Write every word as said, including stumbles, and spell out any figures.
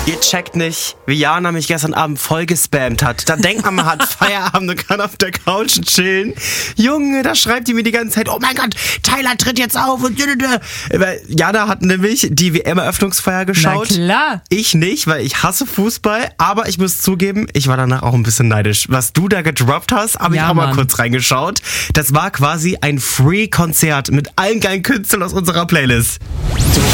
Ihr checkt nicht, wie Jana mich gestern Abend voll gespammt hat. Da denkt man, man hat Feierabend und kann auf der Couch chillen. Junge, da schreibt die mir die ganze Zeit, oh mein Gott, Tyler tritt jetzt auf. Und Jana hat nämlich die W M-Eröffnungsfeier geschaut. Na klar. Ich nicht, weil ich hasse Fußball. Aber ich muss zugeben, ich war danach auch ein bisschen neidisch. Was du da gedroppt hast, habe ich Ja, auch mal Mann. kurz reingeschaut. Das war quasi ein Free-Konzert mit allen geilen Künstlern aus unserer Playlist.